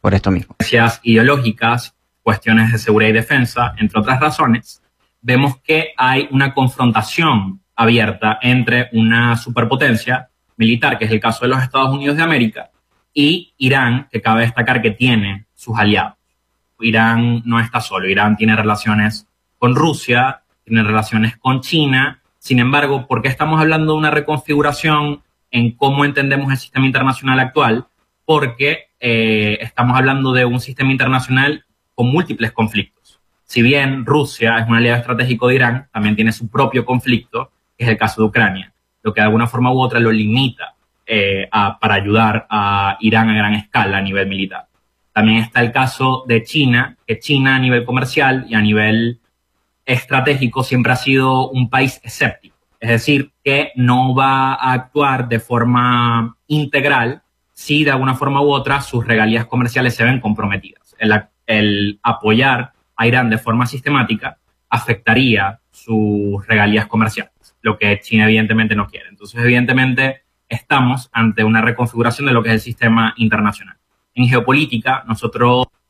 por esto mismo. Ideológicas, cuestiones de seguridad y defensa, entre otras razones, vemos que hay una confrontación abierta entre una superpotencia militar, que es el caso de los Estados Unidos de América, y Irán, que cabe destacar que tiene sus aliados. Irán no está solo, Irán tiene relaciones con Rusia, tiene relaciones con China. Sin embargo, ¿por qué estamos hablando de una reconfiguración en cómo entendemos el sistema internacional actual? Porque estamos hablando de un sistema internacional con múltiples conflictos. Si bien Rusia es un aliado estratégico de Irán, también tiene su propio conflicto, que es el caso de Ucrania, lo que de alguna forma u otra lo limita para ayudar a Irán a gran escala a nivel militar. También está el caso de China, que China a nivel comercial y a nivel estratégico siempre ha sido un país escéptico. Es decir, que no va a actuar de forma integral si de alguna forma u otra sus regalías comerciales se ven comprometidas. El apoyar a Irán de forma sistemática afectaría sus regalías comerciales, lo que China evidentemente no quiere. Entonces, evidentemente, estamos ante una reconfiguración de lo que es el sistema internacional. En geopolítica, nosotros